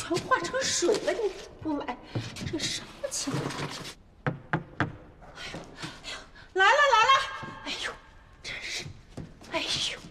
全化成水了，你不买，这什么情况？哎呦，来了来了！哎呦，真是，哎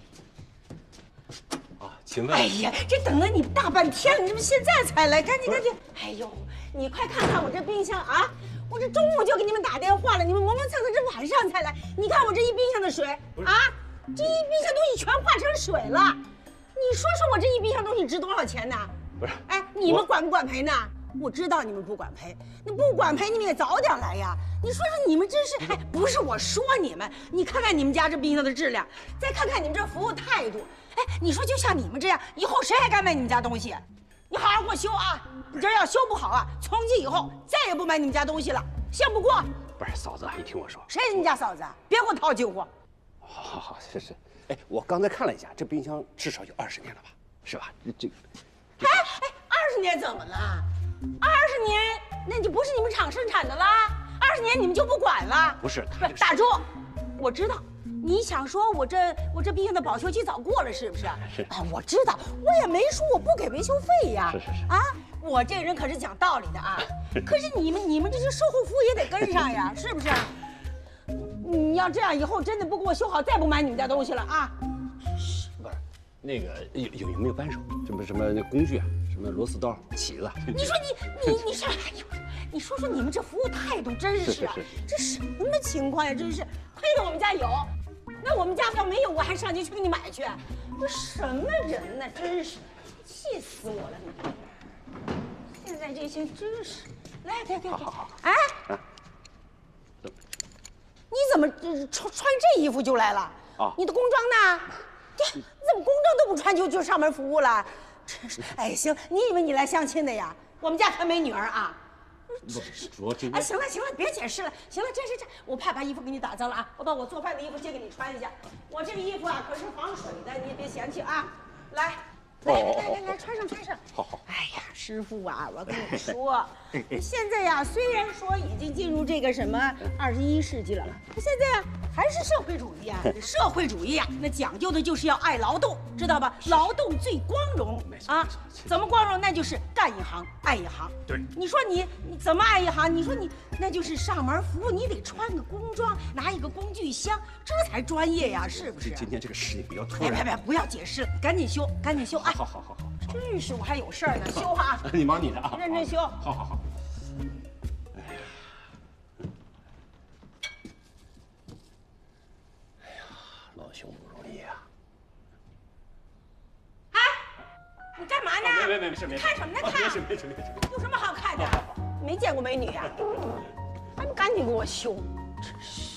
呦！ 啊，请问？ 哎呀，这等了你大半天了，你怎么现在才来？赶紧赶紧！哎呦，你快看看我这冰箱啊！我这中午就给你们打电话了，你们磨磨蹭蹭，这晚上才来。你看我这一冰箱的水啊，这一冰箱东西全化成水了。你说说我这一冰箱东西值多少钱呢？ 不是， 哎，你们管不管赔呢？我知道你们不管赔，你不管赔，你们也早点来呀！你说说你们真是，哎，不是我说你们，你看看你们家这冰箱的质量，再看看你们这服务态度，哎，你说就像你们这样，以后谁还敢买你们家东西？你好好给我修啊！你这要修不好啊，从今以后再也不买你们家东西了，信不过？ 不是嫂子，你听我说， 谁是你家嫂子？别给我套近乎！ 好，是，哎，我刚才看了一下，这冰箱至少有20年了吧，是吧？ 哎，20年怎么了？20年那就不是你们厂生产的啦，20年你们就不管了？ 不是， 打住！我知道，你想说我这冰箱的保修期早过了，是不是？ 是啊，我知道，我也没说我不给维修费呀。 是啊，我这人可是讲道理的啊。可是你们这些售后服务也得跟上呀，是不是？你要这样，以后真的不给我修好，再不买你们家东西了啊！ 不是，那个有没有扳手？什么那工具啊？什么螺丝刀、起子？ 你说你上，哎呦，你说说你们这服务态度真是啊，这什么情况呀？真是，亏得我们家有，那我们家要没有，我还上街去给你买去。这什么人呢？真是，气死我了你！现在这些真是，来给， 好， 哎，你怎么穿这衣服就来了？ 啊， 你的工装呢？你怎么工装都不穿就上门服务了？真是，哎，行，你以为你来相亲的呀？我们家可没女儿啊！ 主要今天…… 哎，行了，别解释了，行了，这，我怕把衣服给你打脏了啊！我把我做饭的衣服借给你穿一下，我这个衣服啊可是防水的，你也别嫌弃啊！来，穿上。 好。 哎呀，师傅啊，我跟你说，现在呀，虽然说已经进入这个什么21世纪了，现在呀还是社会主义啊。社会主义啊，那讲究的就是要爱劳动，知道吧？劳动最光荣。 没错。 怎么光荣？那就是干一行爱一行。 对。 你说你怎么爱一行？你说你那就是上门服务，你得穿个工装，拿一个工具箱，这才专业呀，是不是？ 今天这个事情比较突然。 别，不要解释了，赶紧修啊！ 好。 真是，我还有事儿呢，修哈。 你忙你的啊， 认真修。 好。哎呀，老兄不容易啊！ 哎，你干嘛呢？ 没事， 看什么呢？看。 没事。 有什么好看的？没见过美女呀？还不赶紧给我修！真是。